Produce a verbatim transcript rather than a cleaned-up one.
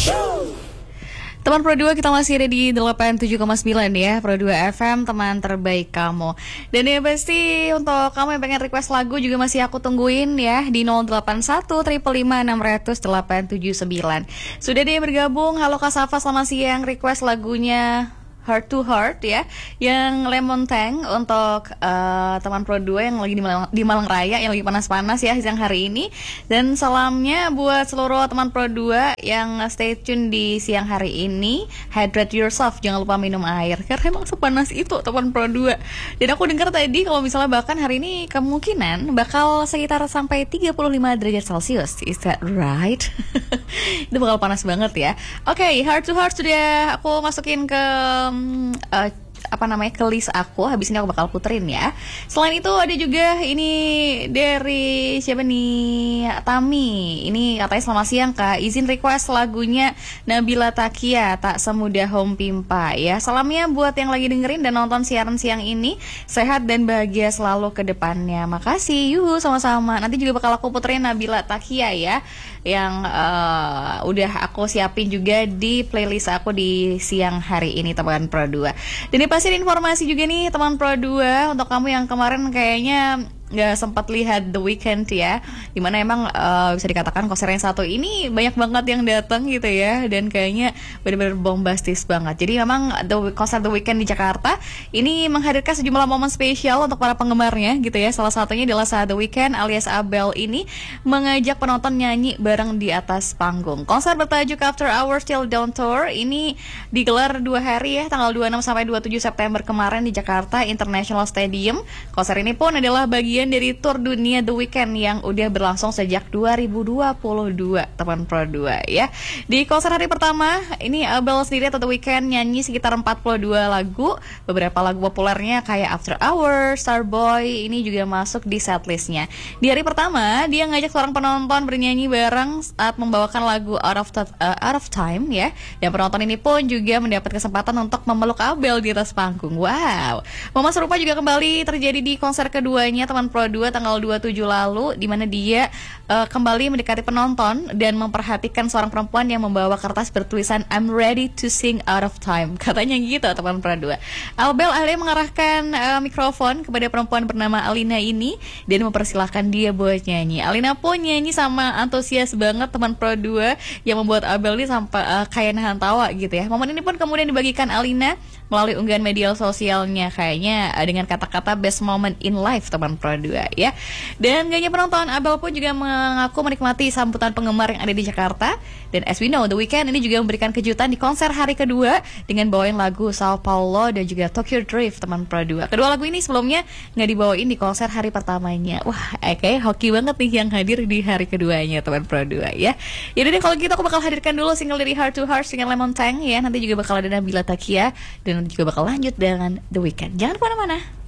Teman Pro dua, kita masih ada di delapan puluh tujuh koma sembilan ya, Pro dua F M, teman terbaik kamu. Dan ya pasti untuk kamu yang pengen request lagu juga masih aku tungguin ya di nol delapan satu lima lima enam nol nol delapan tujuh sembilan. Sudah dia bergabung. Halo Kak Safa, selamat siang. Request lagunya Heart to Heart ya, yang Lemon Tank untuk uh, teman Pro dua yang lagi di Malang, di Malang Raya, yang lagi panas-panas ya siang hari ini. Dan salamnya buat seluruh teman Pro dua yang stay tune di siang hari ini. Hydrate yourself, jangan lupa minum air karena emang sepanas itu teman Pro dua. Dan aku dengar tadi kalau misalnya bahkan hari ini kemungkinan bakal sekitar sampai tiga puluh lima derajat Celcius. Is that right? Itu bakal panas banget ya. Oke, okay, Heart to Heart sudah aku masukin ke Uh, apa namanya ke list aku. Habis ini aku bakal puterin ya. Selain itu ada juga ini dari siapa nih, Tami. Ini katanya selamat siang Kak, izin request lagunya Nabila Takia, Tak Semudah Home Pimpa ya. Salamnya buat yang lagi dengerin dan nonton siaran siang ini, sehat dan bahagia selalu ke depannya. Makasih, yuhu, sama-sama. Nanti juga bakal aku puterin Nabila Takia ya, yang uh, udah aku siapin juga di playlist aku di siang hari ini teman Pro dua. Dan ini pasti ada informasi juga nih teman Pro dua untuk kamu yang kemarin kayaknya nggak sempat lihat The Weeknd ya, dimana emang uh, bisa dikatakan konser yang satu ini banyak banget yang datang gitu ya, dan kayaknya benar-benar bombastis banget. Jadi memang the, konser The Weeknd di Jakarta ini menghadirkan sejumlah momen spesial untuk para penggemarnya gitu ya. Salah satunya adalah saat The Weeknd alias Abel ini mengajak penonton nyanyi bareng di atas panggung. Konser bertajuk After Hours Till Dawn Tour ini digelar dua hari ya, tanggal dua puluh enam sampai dua puluh tujuh September kemarin di Jakarta International Stadium. Konser ini pun adalah bagian dari tur dunia The Weeknd yang udah berlangsung sejak dua ribu dua puluh dua teman Pro dua ya. Di konser hari pertama ini Abel sendiri atau The Weeknd nyanyi sekitar empat puluh dua lagu. Beberapa lagu populernya kayak After Hours, Starboy ini juga masuk di setlistnya. Di hari pertama dia ngajak seorang penonton bernyanyi bareng saat membawakan lagu Out of, uh, Out of Time ya. Dan penonton ini pun juga mendapat kesempatan untuk memeluk Abel di atas panggung. Wow. Momen serupa juga kembali terjadi di konser keduanya teman Pro dua tanggal dua puluh tujuh lalu, di mana dia uh, kembali mendekati penonton dan memperhatikan seorang perempuan yang membawa kertas bertulisan I'm ready to sing out of time. Katanya gitu teman Pro dua. Abel akhirnya mengarahkan uh, mikrofon kepada perempuan bernama Alina ini dan mempersilahkan dia buat nyanyi. Alina pun nyanyi sama antusias banget teman Pro dua, yang membuat Abel ini sampai uh, kayak nahan tawa gitu ya. Momen ini pun kemudian dibagikan Alina melalui unggahan media sosialnya, kayaknya uh, dengan kata-kata best moment in life teman Pro dua ya. Dan gaknya penonton, Abel pun juga mengaku menikmati sambutan penggemar yang ada di Jakarta. Dan as we know, The Weeknd ini juga memberikan kejutan di konser hari kedua dengan bawain lagu Sao Paulo dan juga Tokyo Drift teman Pro dua. Kedua lagu ini sebelumnya nggak dibawain di konser hari pertamanya. Wah, eh, kayak hoki banget nih yang hadir di hari keduanya teman Pro dua ya. Yaudah deh, kalau gitu aku bakal hadirkan dulu single dari Heart to Heart dengan Lemon Tank ya. Nanti juga bakal ada Nabila Takia dan nanti juga bakal lanjut dengan The Weeknd. Jangan kemana-mana.